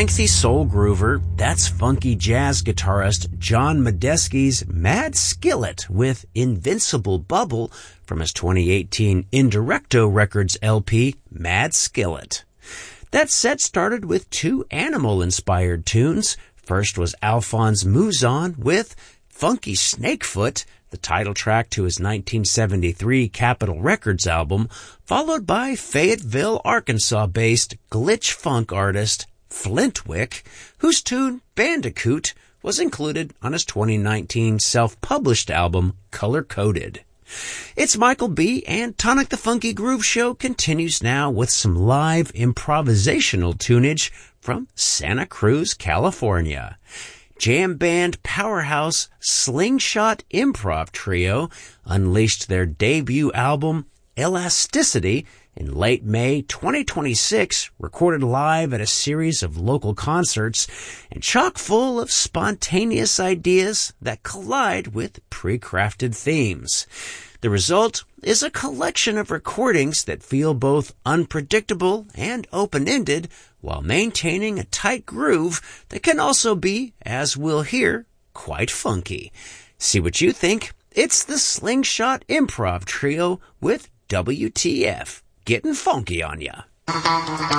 lengthy soul groover, that's funky jazz guitarist John Medeski's Mad Skillet with Invincible Bubble from his 2018 Indirecto Records LP, Mad Skillet. That set started with two animal-inspired tunes. First was Alphonse Mouzon with Funky Snakefoot, the title track to his 1973 Capitol Records album, followed by Fayetteville, Arkansas-based glitch funk artist Flintwick, whose tune Bandicoot was included on his 2019 self-published album Color Coded. It's Michael B., and Tonic the Funky Groove Show continues now with some live improvisational tunage from Santa Cruz, California. Jam band powerhouse Slingshot Improv Trio unleashed their debut album, Elasticity, in late May 2026, recorded live at a series of local concerts and chock full of spontaneous ideas that collide with pre-crafted themes. The result is a collection of recordings that feel both unpredictable and open-ended while maintaining a tight groove that can also be, as we'll hear, quite funky. See what you think. It's the Slingshot Improv Trio with WTF. Getting funky on ya.